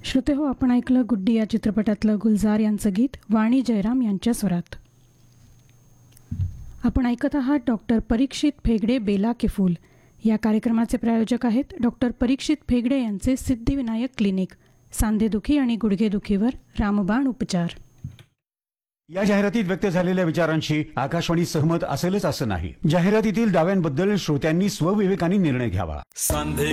श्रोते हो, आपण ऐकलं गुड्डी या चित्रपटातलं गुलजार यांचं गीत वाणी जयराम यांच्या स्वरात. आपण ऐकत आहात डॉक्टर परीक्षित फेगडे बेला के फूल. या कार्यक्रमाचे प्रायोजक आहेत डॉक्टर परीक्षित फेगडे यांचे सिद्धिविनायक क्लिनिक, सांधेदुखी आणि गुडघेदुखीवर रामबाण उपचार. या जाहिरातीत व्यक्त झालेल्या विचारांशी आकाशवाणी सहमत असेलच असं नाही. जाहिरातीतील दाव्यांबद्दल श्रोत्यांनी स्वविवेकाने निर्णय घ्यावा.